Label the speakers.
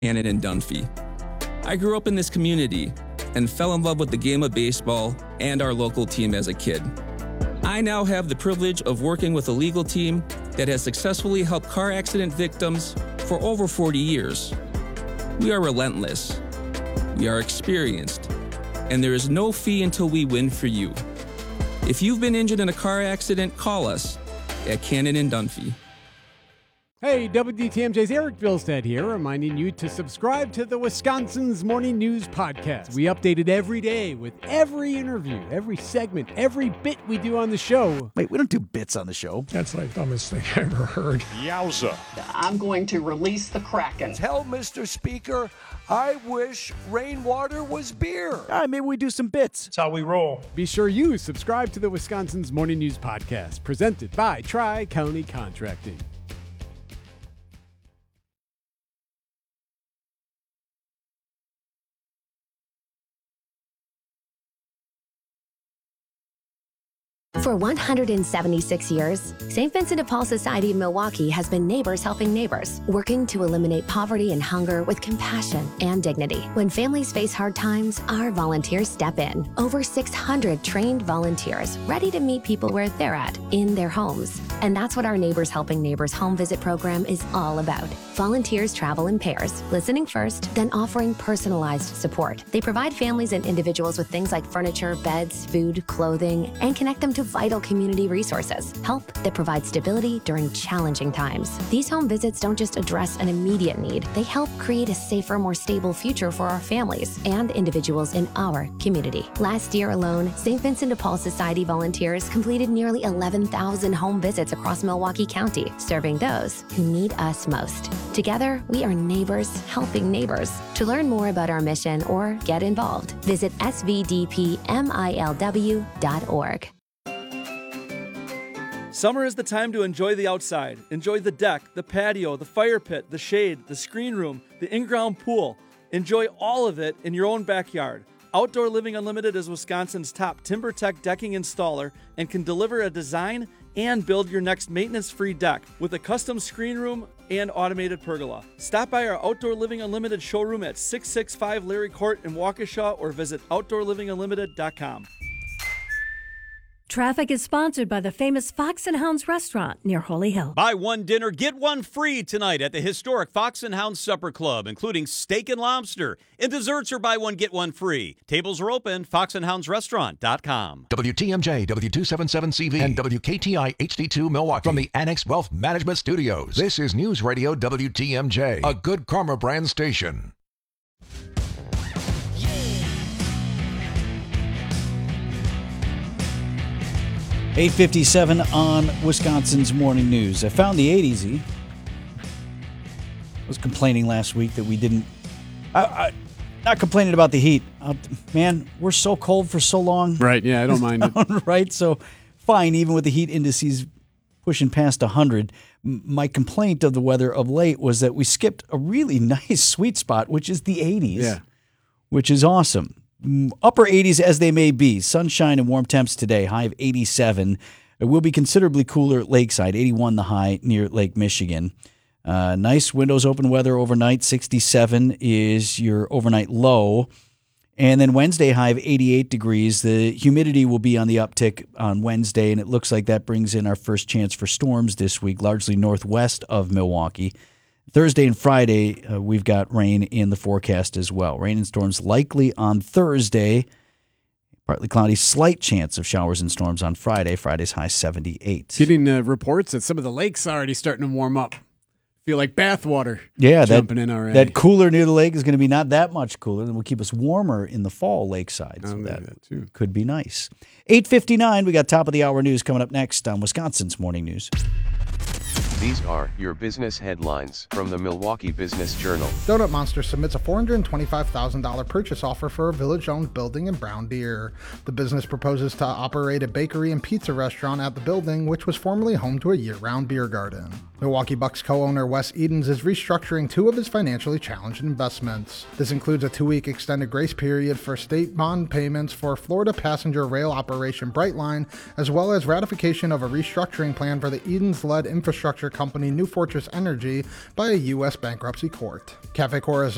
Speaker 1: Cannon and Dunphy. I grew up in this community and fell in love with the game of baseball and our local team as a kid. I now have the privilege of working with a legal team that has successfully helped car accident victims for over 40 years. We are relentless. We are experienced. And there is no fee until we win for you. If you've been injured in a car accident, call us at Cannon and Dunphy.
Speaker 2: Hey, WTMJ's Eric Vilstead here, reminding you to subscribe to the Wisconsin's Morning News Podcast. We update it every day with every interview, every segment, every bit we do on the show.
Speaker 3: Wait, we don't do bits on the show.
Speaker 4: That's like the dumbest thing I ever heard.
Speaker 5: Yowza.
Speaker 6: I'm going to release the Kraken.
Speaker 7: Tell Mr. Speaker, I wish rainwater was beer.
Speaker 3: All right, maybe we do some bits.
Speaker 4: That's how we roll.
Speaker 2: Be sure you subscribe to the Wisconsin's Morning News Podcast, presented by Tri-County Contracting.
Speaker 8: For 176 years, St. Vincent de Paul Society of Milwaukee has been neighbors helping neighbors, working to eliminate poverty and hunger with compassion and dignity. When families face hard times, our volunteers step in. Over 600 trained volunteers ready to meet people where they're at, in their homes. And that's what our Neighbors Helping Neighbors home visit program is all about. Volunteers travel in pairs, listening first, then offering personalized support. They provide families and individuals with things like furniture, beds, food, clothing, and connect them to vital community resources, help that provides stability during challenging times. These home visits don't just address an immediate need, they help create a safer, more stable future for our families and individuals in our community. Last year alone, St. Vincent de Paul Society volunteers completed nearly 11,000 home visits across Milwaukee County, serving those who need us most. Together, we are neighbors helping neighbors. To learn more about our mission or get involved, visit svdpmilw.org.
Speaker 9: Summer is the time to enjoy the outside. Enjoy the deck, the patio, the fire pit, the shade, the screen room, the in-ground pool. Enjoy all of it in your own backyard. Outdoor Living Unlimited is Wisconsin's top TimberTech decking installer and can deliver a design and build your next maintenance-free deck with a custom screen room and automated pergola. Stop by our Outdoor Living Unlimited showroom at 665 Larry Court in Waukesha or visit OutdoorLivingUnlimited.com.
Speaker 10: Traffic is sponsored by the famous Fox and Hounds restaurant near Holy Hill.
Speaker 11: Buy one dinner, get one free tonight at the historic Fox and Hounds Supper Club, including steak and lobster. And desserts are buy one, get one free. Tables are open, foxandhoundsrestaurant.com.
Speaker 12: WTMJ, W277CV, and WKTI HD2 Milwaukee. From the Annex Wealth Management Studios, this is News Radio WTMJ, a Good Karma brand station.
Speaker 3: 8:57 on Wisconsin's Morning News. I found the 80s. I was complaining last week that we didn't... not complaining about the heat. Man, we're so cold for so long.
Speaker 2: Right, yeah, I don't mind it.
Speaker 3: Right, so fine, even with the heat indices pushing past 100. My complaint of the weather of late was that we skipped a really nice sweet spot, which is the 80s,
Speaker 2: yeah,
Speaker 3: which is awesome. Upper 80s as they may be. Sunshine and warm temps today, high of 87. It will be considerably cooler at Lakeside, 81 the high near Lake Michigan. Nice windows open weather overnight, 67 is your overnight low. And then Wednesday, high of 88 degrees. The humidity will be on the uptick on Wednesday, and it looks like that brings in our first chance for storms this week, largely northwest of Milwaukee. Thursday and Friday, we've got rain in the forecast as well. Rain and storms likely on Thursday. Partly cloudy, slight chance of showers and storms on Friday. Friday's high 78.
Speaker 2: Getting reports that some of the lakes are already starting to warm up. Feel like bathwater.
Speaker 3: Yeah,
Speaker 2: jumping in already.
Speaker 3: That cooler near the lake is going to be not that much cooler, and will keep us warmer in the fall lakeside. So that
Speaker 2: too
Speaker 3: could be nice. 8:59, we got top of the hour news coming up next on Wisconsin's Morning News.
Speaker 13: These are your business headlines from the Milwaukee Business Journal.
Speaker 14: Donut Monster submits a $425,000 purchase offer for a village-owned building in Brown Deer. The business proposes to operate a bakery and pizza restaurant at the building, which was formerly home to a year-round beer garden. Milwaukee Bucks co-owner Wes Edens is restructuring two of his financially challenged investments. This includes a 2-week extended grace period for state bond payments for Florida passenger rail operation Brightline, as well as ratification of a restructuring plan for the Edens-led infrastructure company New Fortress Energy by a U.S. bankruptcy court. Cafe Corazon